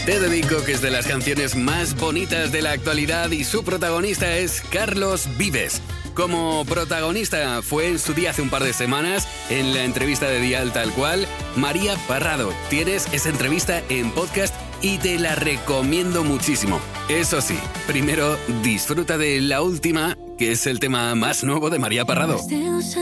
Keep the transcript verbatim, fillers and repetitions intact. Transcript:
Te dedico, que es de las canciones más bonitas de la actualidad y su protagonista es Carlos Vives. Como protagonista fue en su día hace un par de semanas en la entrevista de Dial Tal Cual, María Parrado. Tienes esa entrevista en podcast y te la recomiendo muchísimo. Eso sí, primero disfruta de la última, que es el tema más nuevo de María Parrado.